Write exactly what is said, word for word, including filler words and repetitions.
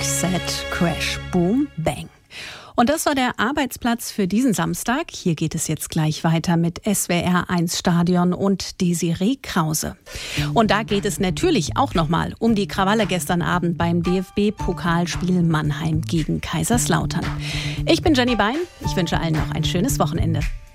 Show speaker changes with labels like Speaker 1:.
Speaker 1: Set, Crash, Boom, Bang. Und das war der Arbeitsplatz für diesen Samstag. Hier geht es jetzt gleich weiter mit S W R eins Stadion und Desiree Krause. Und da geht es natürlich auch nochmal um die Krawalle gestern Abend beim D F B-Pokalspiel Mannheim gegen Kaiserslautern. Ich bin Jenny Bein. Ich wünsche allen noch ein schönes Wochenende.